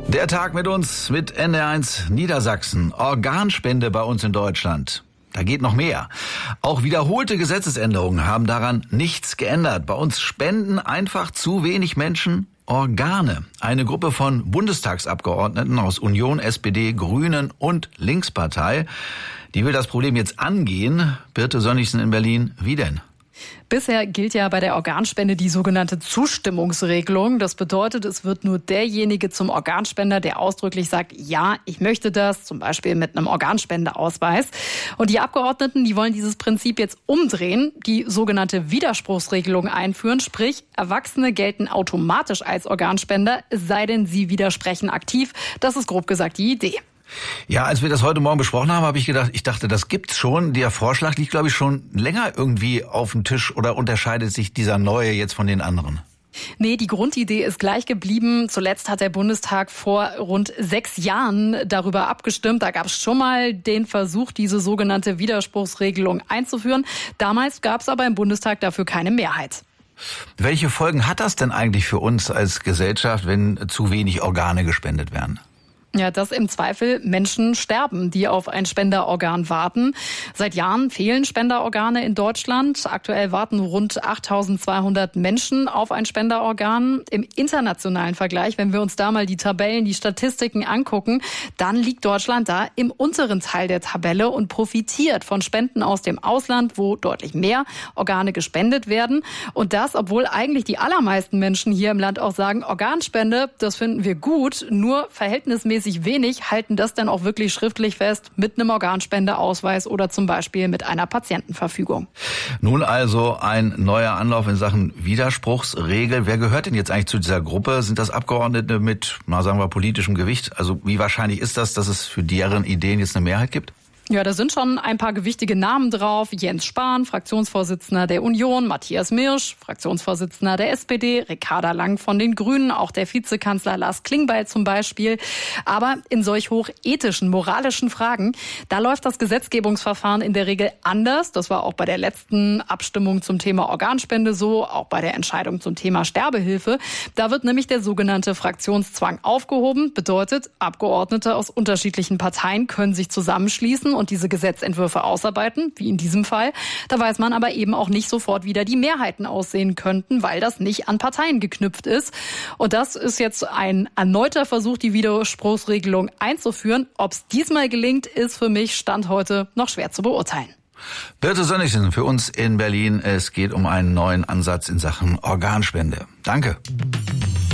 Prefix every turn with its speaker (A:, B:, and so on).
A: Der Tag mit uns, mit NDR1 Niedersachsen. Organspende bei uns in Deutschland. Da geht noch mehr. Auch wiederholte Gesetzesänderungen haben daran nichts geändert. Bei uns spenden einfach zu wenig Menschen Organe. Eine Gruppe von Bundestagsabgeordneten aus Union, SPD, Grünen und Linkspartei, die will das Problem jetzt angehen. Birte Sönnigsen in Berlin, wie denn?
B: Bisher gilt ja bei der Organspende die sogenannte Zustimmungsregelung. Das bedeutet, es wird nur derjenige zum Organspender, der ausdrücklich sagt, ja, ich möchte das, zum Beispiel mit einem Organspendeausweis. Und die Abgeordneten, die wollen dieses Prinzip jetzt umdrehen, die sogenannte Widerspruchsregelung einführen. Sprich, Erwachsene gelten automatisch als Organspender, es sei denn, sie widersprechen aktiv. Das ist grob gesagt die Idee.
A: Ja, als wir das heute Morgen besprochen haben, habe ich gedacht, das gibt's schon. Der Vorschlag liegt, glaube ich, schon länger irgendwie auf dem Tisch oder unterscheidet sich dieser neue jetzt von den anderen?
B: Nee, die Grundidee ist gleich geblieben. Zuletzt hat der Bundestag vor rund 6 Jahren darüber abgestimmt. Da gab es schon mal den Versuch, diese sogenannte Widerspruchsregelung einzuführen. Damals gab es aber im Bundestag dafür keine Mehrheit.
A: Welche Folgen hat das denn eigentlich für uns als Gesellschaft, wenn zu wenig Organe gespendet werden?
B: Ja, dass im Zweifel Menschen sterben, die auf ein Spenderorgan warten. Seit Jahren fehlen Spenderorgane in Deutschland. Aktuell warten rund 8.200 Menschen auf ein Spenderorgan. Im internationalen Vergleich, wenn wir uns da mal die Tabellen, die Statistiken angucken, dann liegt Deutschland da im unteren Teil der Tabelle und profitiert von Spenden aus dem Ausland, wo deutlich mehr Organe gespendet werden. Und das, obwohl eigentlich die allermeisten Menschen hier im Land auch sagen, Organspende, das finden wir gut, nur verhältnismäßig wenig halten das dann auch wirklich schriftlich fest mit einem Organspendeausweis oder zum Beispiel mit einer Patientenverfügung.
A: Nun also ein neuer Anlauf in Sachen Widerspruchsregel. Wer gehört denn jetzt eigentlich zu dieser Gruppe? Sind das Abgeordnete mit, sagen wir, politischem Gewicht? Also wie wahrscheinlich ist das, dass es für deren Ideen jetzt eine Mehrheit gibt?
B: Ja, da sind schon ein paar gewichtige Namen drauf. Jens Spahn, Fraktionsvorsitzender der Union, Matthias Mirsch, Fraktionsvorsitzender der SPD, Ricarda Lang von den Grünen, auch der Vizekanzler Lars Klingbeil zum Beispiel. Aber in solch hochethischen, moralischen Fragen, da läuft das Gesetzgebungsverfahren in der Regel anders. Das war auch bei der letzten Abstimmung zum Thema Organspende so, auch bei der Entscheidung zum Thema Sterbehilfe. Da wird nämlich der sogenannte Fraktionszwang aufgehoben. Bedeutet, Abgeordnete aus unterschiedlichen Parteien können sich zusammenschließen und diese Gesetzentwürfe ausarbeiten, wie in diesem Fall. Da weiß man aber eben auch nicht sofort, wie da die Mehrheiten aussehen könnten, weil das nicht an Parteien geknüpft ist. Und das ist jetzt ein erneuter Versuch, die Widerspruchsregelung einzuführen. Ob es diesmal gelingt, ist für mich Stand heute noch schwer zu beurteilen.
A: Birte Sönnigsen für uns in Berlin. Es geht um einen neuen Ansatz in Sachen Organspende. Danke.